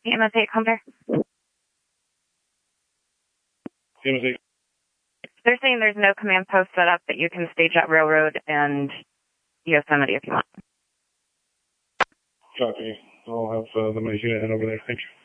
EMS8 Hunter. EMS8. They're saying there's no command post set up, but you can stage at Railroad and Yosemite if you want. Copy. I'll have the unit head over there. Thank you.